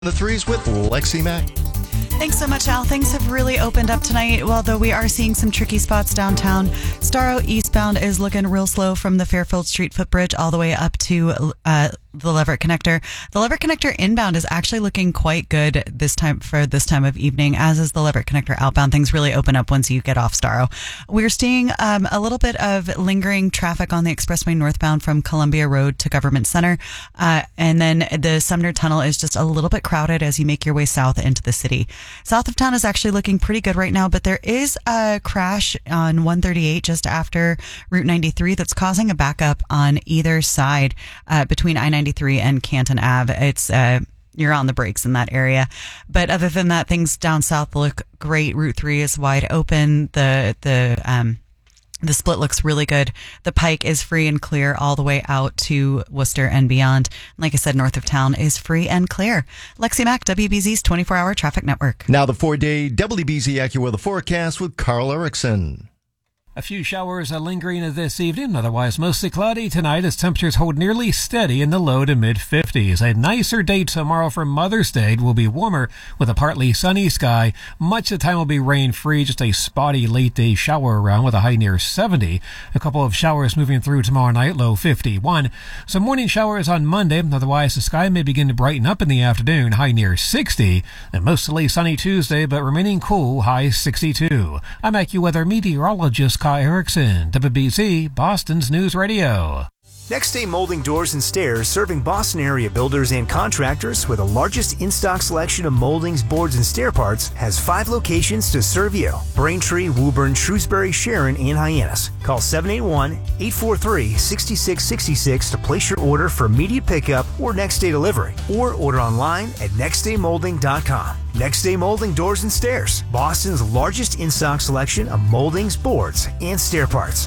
The threes with Lexi Mack. Thanks so much, Al. Things have really opened up tonight, although we are seeing some tricky spots downtown. Starro eastbound is looking real slow from the Fairfield Street footbridge all the way up to the Leverett Connector. The Leverett Connector inbound is actually looking quite good this time of evening, as is the Leverett Connector outbound. Things really open up once you get off Starro. We're seeing a little bit of lingering traffic on the expressway northbound from Columbia Road to Government Center. And then the Sumner Tunnel is just a little bit crowded as you make your way south into the city. South of town is actually looking pretty good right now, but there is a crash on 138 just after Route 93 that's causing a backup on either side between I-93 and Canton Ave. It's you're on the brakes in that area. But other than that, things down south look great. Route 3 is wide open. The split looks really good. The Pike is free and clear all the way out to Worcester and beyond. Like I said, north of town is free and clear. Lexi Mack, WBZ's 24-hour traffic network. Now the 4-day WBZ AccuWeather forecast with Carl Erickson. A few showers are lingering this evening, otherwise mostly cloudy tonight as temperatures hold nearly steady in the low to mid-50s. A nicer day tomorrow for Mother's Day. It will be warmer with a partly sunny sky. Much of the time will be rain-free, just a spotty late-day shower around with a high near 70. A couple of showers moving through tomorrow night, low 51. Some morning showers on Monday, otherwise the sky may begin to brighten up in the afternoon, high near 60. And mostly sunny Tuesday, but remaining cool, high 62. I'm AccuWeather meteorologist Kai Erickson, WBZ, Boston's News Radio. Next Day Molding Doors and Stairs, serving Boston area builders and contractors with the largest in-stock selection of moldings, boards, and stair parts, has 5 locations to serve you. Braintree, Woburn, Shrewsbury, Sharon, and Hyannis. Call 781-843-6666 to place your order for immediate pickup or next day delivery, or order online at nextdaymolding.com. Next Day Molding Doors and Stairs, Boston's largest in-stock selection of moldings, boards, and stair parts.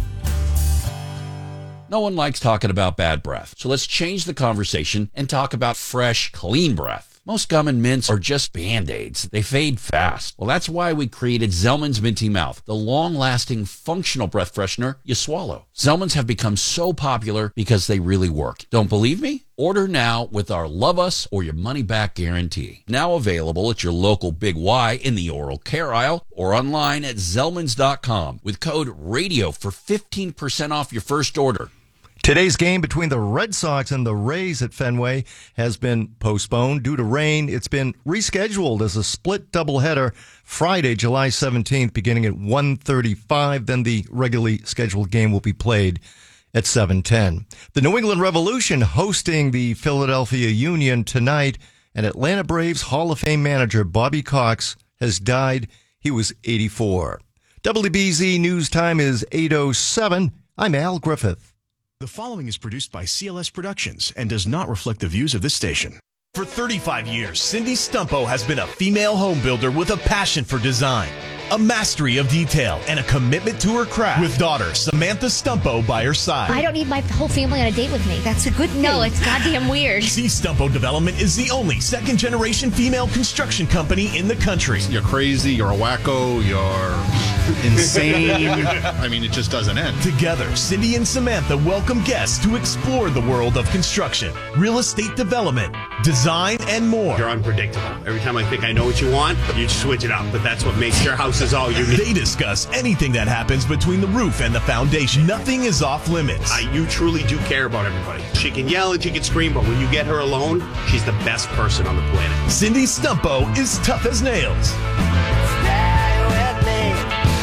No one likes talking about bad breath, so let's change the conversation and talk about fresh, clean breath. Most gum and mints are just Band-Aids. They fade fast. Well, that's why we created Zellman's Minty Mouth, the long-lasting, functional breath freshener you swallow. Zellman's have become so popular because they really work. Don't believe me? Order now with our Love Us or Your Money Back guarantee. Now available at your local Big Y in the oral care aisle or online at Zellmans.com with code RADIO for 15% off your first order. Today's game between the Red Sox and the Rays at Fenway has been postponed due to rain. It's been rescheduled as a split doubleheader Friday, July 17th, beginning at 1:35. Then the regularly scheduled game will be played at 7:10. The New England Revolution hosting the Philadelphia Union tonight, and Atlanta Braves Hall of Fame manager Bobby Cox has died. He was 84. WBZ News Time is 8:07. I'm Al Griffith. The following is produced by CLS Productions and does not reflect the views of this station. For 35 years, Cindy Stumpo has been a female home builder with a passion for design, a mastery of detail, and a commitment to her craft. With daughter Samantha Stumpo by her side. I don't need my whole family on a date with me. That's a good thing. No, it's goddamn weird. C. Stumpo Development is the only second-generation female construction company in the country. You're crazy, you're a wacko, you're insane. I mean, it just doesn't end. Together, Cindy and Samantha welcome guests to explore the world of construction, real estate development, design, and more. You're unpredictable. Every time I think I know what you want, you switch it up. But that's what makes your houses all unique. They discuss anything that happens between the roof and the foundation. Nothing is off limits. You truly do care about everybody. She can yell and she can scream, but when you get her alone, she's the best person on the planet. Cindy Stumpo is tough as nails. Stay with me.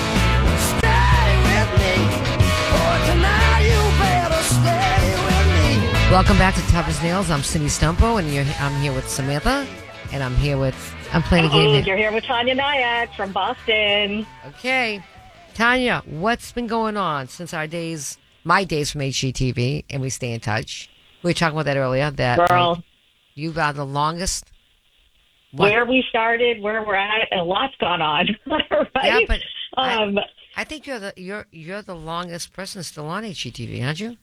Stay with me. For tonight you better stay with me. Welcome back to Tough as Nails. I'm Cindy Stumpo, and I'm here with Samantha, and I'm playing a game here. You're here with Tanya Nyack from Boston. Okay. Tanya, what's been going on since my days from HGTV, and we stay in touch? We were talking about that earlier, that Girl, you are the longest. Where we started, where we're at, a lot's gone on. Right? Yeah, but I think you're the longest person still on HGTV, aren't you?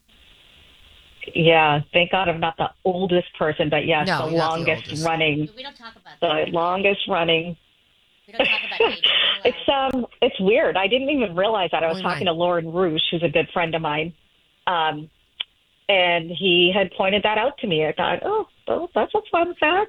Yeah, thank God I'm not the oldest person, but yes, No, the longest running. We don't talk about The longest running. We don't talk about age. It's weird. I didn't even realize that. I was Only talking mine. to Lauren Roosh, who's a good friend of mine, and he had pointed that out to me. I thought, oh, well, that's a fun fact.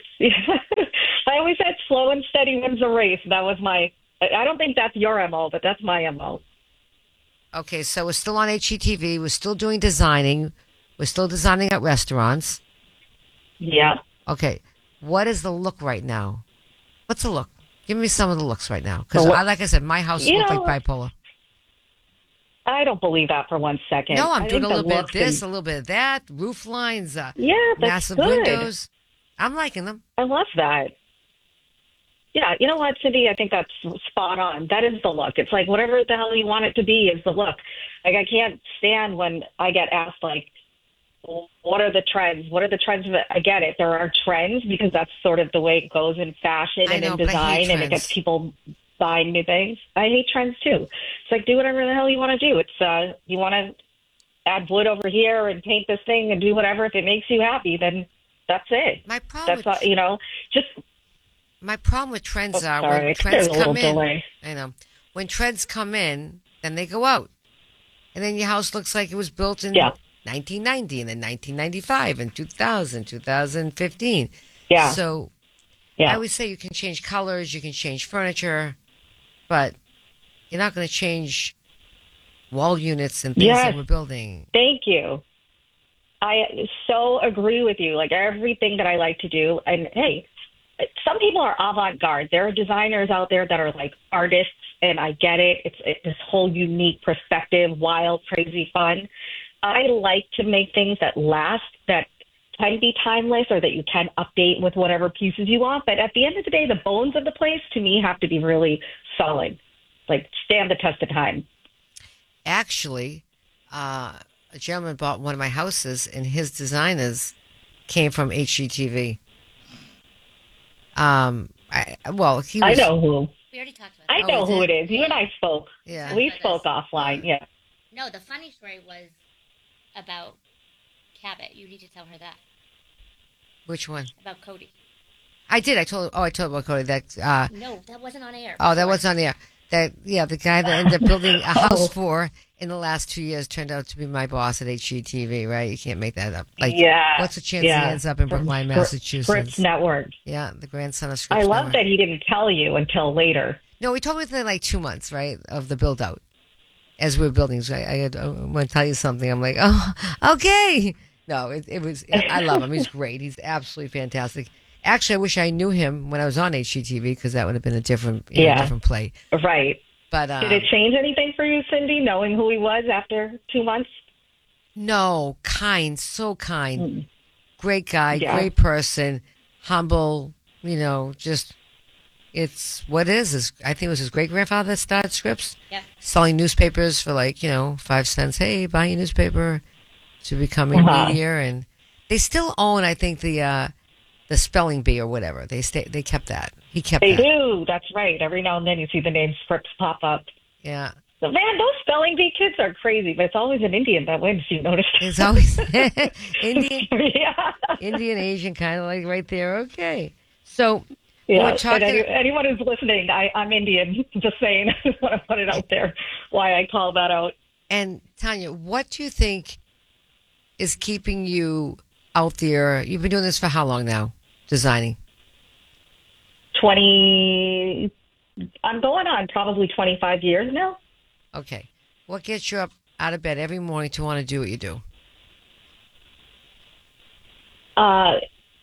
I always said slow and steady wins the race. That was I don't think that's your MO, but that's my MO. Okay, so we're still on HGTV. We're still doing designing. We're still designing at restaurants. Yeah. Okay, what is the look right now? What's the look? Give me some of the looks right now. Because, like I said, my house looks like bipolar. I don't believe that for 1 second. No, I'm doing a little bit of this, a little bit of that. Roof lines, that's massive good. windows. I'm liking them. I love that. Yeah, you know what, Cindy? I think that's spot on. That is the look. It's like whatever the hell you want it to be is the look. Like, I can't stand when I get asked, like, what are the trends? What are the trends? I get it. There are trends because that's sort of the way it goes in fashion and in design, and it gets people buying new things. I hate trends too. It's like, do whatever the hell you want to do. It's you want to add wood over here and paint this thing and do whatever. If it makes you happy, then that's it. My problem, that's just. My problem with trends are sorry, when trends come in. Delay. I know when trends come in, then they go out, and then your house looks like it was built in 1990 and then 1995 and 2000, 2015. Yeah. So I always say you can change colors, you can change furniture, but you're not going to change wall units and things that we're building. Thank you. I so agree with you. Like everything that I like to do, and hey, some people are avant-garde. There are designers out there that are like artists, and I get it. It's this whole unique perspective, wild, crazy fun. I like to make things that last, that can be timeless, or that you can update with whatever pieces you want. But at the end of the day, the bones of the place, to me, have to be really solid, like stand the test of time. Actually, a gentleman bought one of my houses, and his designers came from HGTV. I know who. We already talked about I know who it is. You and I spoke. Yeah. We spoke offline. Yeah. No, the funny story was about Cabot. You need to tell her that. Which one? About Cody. I did. I told about Cody that. No, that wasn't on air. Oh, that wasn't on the air. The guy that ended up building a house for in the last 2 years turned out to be my boss at HGTV, right? You can't make that up. What's the chance he ends up in Brookline, Massachusetts? Scripps Network. Yeah, the grandson of Scripps I love Network. that he didn't tell you until later. No, he told me within like 2 months, right, of the build out. As we were building, so I want to tell you something. I'm like, oh, okay. No, it was. I love him. He's great. He's absolutely fantastic. Actually, I wish I knew him when I was on HGTV because that would have been a different play. Right. But did it change anything for you, Cindy, knowing who he was after 2 months? No, so kind. Great guy, great person, humble, just it's what it is. I think it was his great-grandfather that started Scripps. Yeah. Selling newspapers for 5 cents. Hey, buy a newspaper, to becoming media. And they still own, I think, the spelling bee or whatever. They kept that. He kept They that. do. That's right. Every now and then you see the name Scripps pop up. Yeah. So, man, those spelling bee kids are crazy, but it's always an Indian that wins, you noticed? It's always Indian, yeah. Indian, Asian, kind of like right there. Okay. So yeah, we're talking... anyone who's listening, I'm Indian, just saying. I just want to put it out there, why I call that out. And, Tanya, what do you think is keeping you out there? You've been doing this for how long now, designing? I'm going on probably 25 years now. Okay. What gets you up out of bed every morning to want to do what you do? I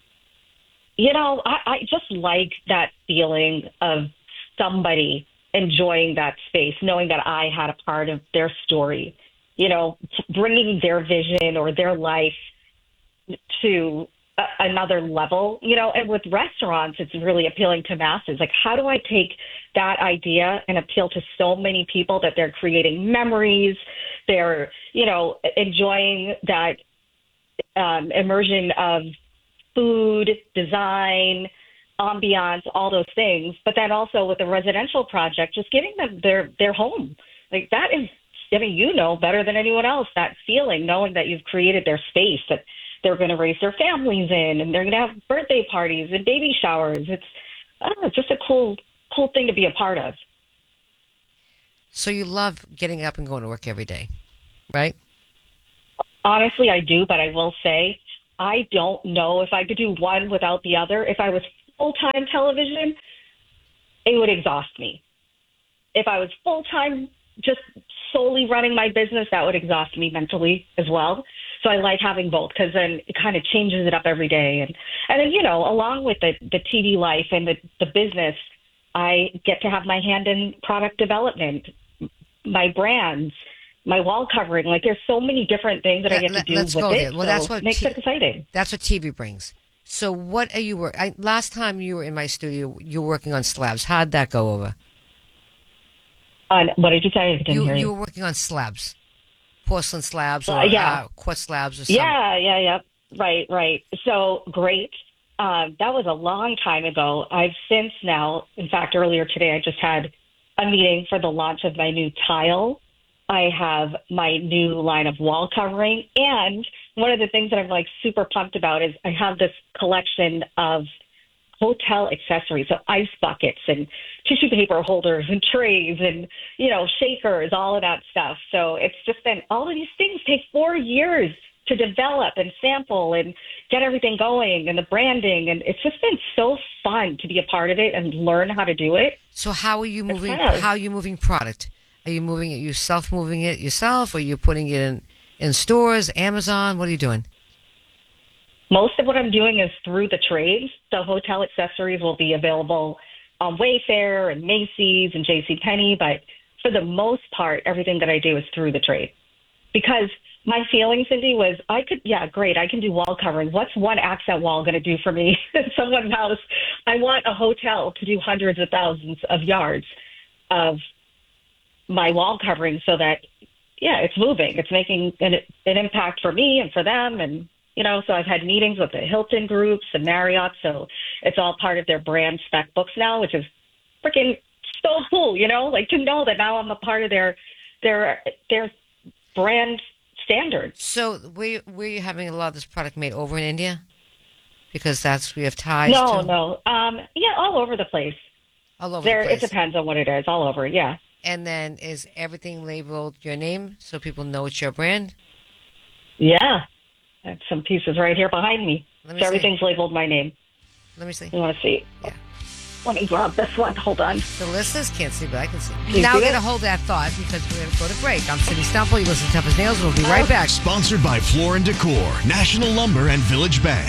just like that feeling of somebody enjoying that space, knowing that I had a part of their story, bringing their vision or their life to another level, and with restaurants, it's really appealing to masses. Like, how do I take that idea and appeal to so many people that they're creating memories, they're, enjoying that immersion of food, design, ambiance, all those things. But then also with the residential project, just giving them their home. Like, that is, better than anyone else, that feeling, knowing that you've created their space, that they're going to raise their families in, and they're going to have birthday parties and baby showers. It's just a cool thing to be a part of. So you love getting up and going to work every day, right? Honestly, I do, but I will say I don't know if I could do one without the other. If I was full-time television, it would exhaust me. If I was full-time, just solely running my business, that would exhaust me mentally as well. So I like having both because then it kind of changes it up every day. And then, you know, along with the TV life and the business, I get to have my hand in product development, my brands, my wall covering. Like, there's so many different things that I get to do with it. Well, that's what makes it exciting. That's what TV brings. So what are you last time you were in my studio, you were working on slabs. How'd that go over? What did you say? I didn't hear you. You were working on slabs, porcelain slabs or quartz slabs or something. Yeah. Right. So great. That was a long time ago. I've since now, in fact, earlier today, I just had a meeting for the launch of my new tile. I have my new line of wall covering. And one of the things that I'm like super pumped about is I have this collection of hotel accessories, so ice buckets and tissue paper holders and trays and, you know, shakers, all of that stuff. So it's just been, all of these things take 4 years to develop and sample and get everything going and the branding. And it's just been so fun to be a part of it and learn how to do it. So how are you moving, product? Are you moving it, moving it yourself, or are you putting it in stores, Amazon? What are you doing? Most of what I'm doing is through the trades. So hotel accessories will be available on Wayfair and Macy's and JCPenney. But for the most part, everything that I do is through the trade. Because my feeling, Cindy, was I can do wall covering. What's one accent wall going to do for me in someone's house? I want a hotel to do hundreds of thousands of yards of my wall covering so that, it's moving. It's making an impact for me and for them. And, you know, so I've had meetings with the Hilton groups and Marriott. So it's all part of their brand spec books now, which is freaking so cool, you know, like to know that now I'm a part of their brand standards. So were you having a lot of this product made over in India? Because we have ties No. All over the place. All over the place. It depends on what it is. All over, yeah. And then is everything labeled your name so people know it's your brand? Yeah. I have some pieces right here behind me. Everything's labeled my name. Let me see. You want to see? Yeah. Let me grab this one. Hold on. The listeners can't see, but I can see. You now we're see going to hold that thought because we're going to go to break. I'm Cindy Stumple. You listen to Tough as Nails. We'll be right back. Sponsored by Floor & Decor, National Lumber, and Village Bank.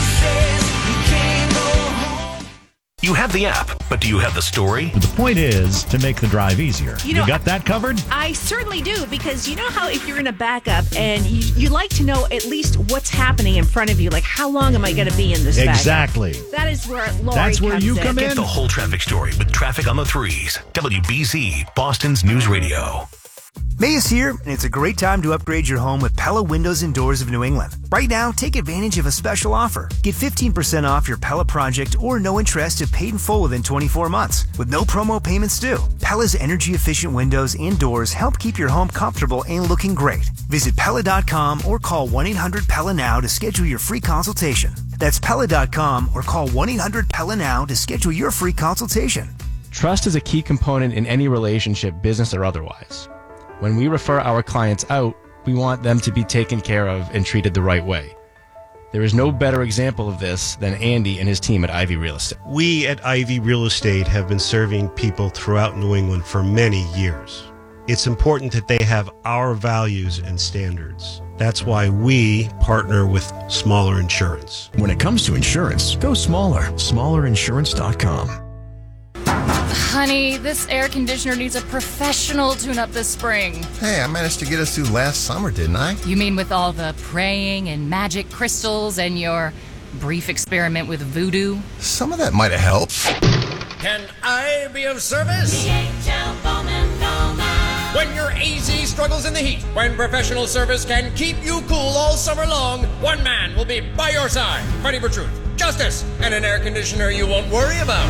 You have the app, but do you have the story? The point is to make the drive easier. You know, got that covered? I certainly do, because you know how if you're in a backup and you like to know at least what's happening in front of you, like how long am I going to be in this Exactly. backup? That is where Lori That's where you come in. Get the whole traffic story with Traffic on the Threes. WBZ, Boston's News Radio. May is here, and it's a great time to upgrade your home with Pella Windows and Doors of New England. Right now, take advantage of a special offer. Get 15% off your Pella project or no interest if paid in full within 24 months, with no promo payments due. Pella's energy-efficient windows and doors help keep your home comfortable and looking great. Visit Pella.com or call 1-800-PELLA now to schedule your free consultation. That's Pella.com or call 1-800-PELLA now to schedule your free consultation. Trust is a key component in any relationship, business or otherwise. When we refer our clients out, we want them to be taken care of and treated the right way. There is no better example of this than Andy and his team at Ivy Real Estate. We at Ivy Real Estate have been serving people throughout New England for many years. It's important that they have our values and standards. That's why we partner with Smaller Insurance. When it comes to insurance, go smaller. SmallerInsurance.com. Honey, this air conditioner needs a professional tune-up this spring. Hey, I managed to get us through last summer, didn't I? You mean with all the praying and magic crystals and your brief experiment with voodoo? Some of that might have helped. Can I be of service? When your AZ struggles in the heat, when professional service can keep you cool all summer long, one man will be by your side, fighting for truth, justice, and an air conditioner you won't worry about.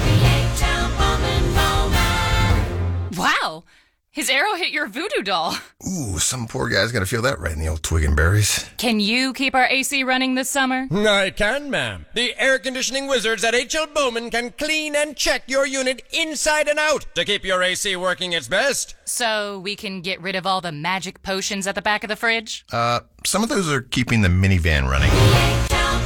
Wow, his arrow hit your voodoo doll. Ooh, some poor guy's gonna feel that right in the old twig and berries. Can you keep our AC running this summer? I can, ma'am. The air conditioning wizards at H.L. Bowman can clean and check your unit inside and out to keep your AC working its best. So we can get rid of all the magic potions at the back of the fridge? Some of those are keeping the minivan running.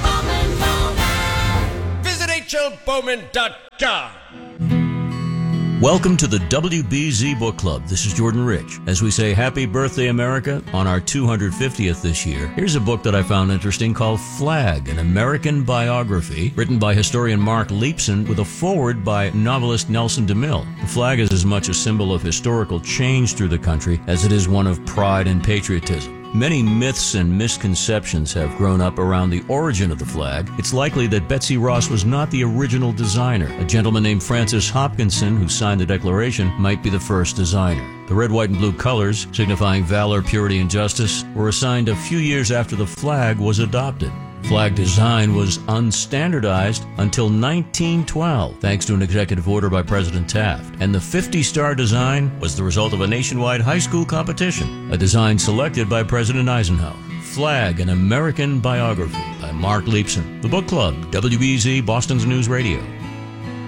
RachelBowman.com. Welcome to the WBZ Book Club. This is Jordan Rich. As we say Happy Birthday America on our 250th this year, here's a book that I found interesting called Flag, an American biography, written by historian Mark Leipson with a foreword by novelist Nelson DeMille. The flag is as much a symbol of historical change through the country as it is one of pride and patriotism. Many myths and misconceptions have grown up around the origin of the flag. It's likely that Betsy Ross was not the original designer. A gentleman named Francis Hopkinson, who signed the Declaration, might be the first designer. The red, white, and blue colors, signifying valor, purity, and justice, were assigned a few years after the flag was adopted. Flag design was unstandardized until 1912, thanks to an executive order by President Taft. And the 50-star design was the result of a nationwide high school competition, a design selected by President Eisenhower. Flag, an American biography by Mark Leipson. The Book Club, WBZ, Boston's News Radio.